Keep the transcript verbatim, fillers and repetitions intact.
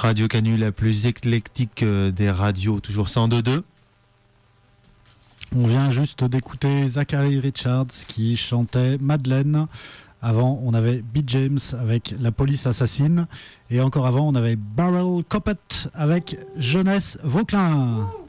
Radio Canu, la plus éclectique des radios, toujours cent deux virgule deux. On vient juste d'écouter Zachary Richards qui chantait Madeleine. Avant, on avait Beat James avec La Police Assassine. Et encore avant, on avait Barrel Coppet avec Jeunesse Vauclin.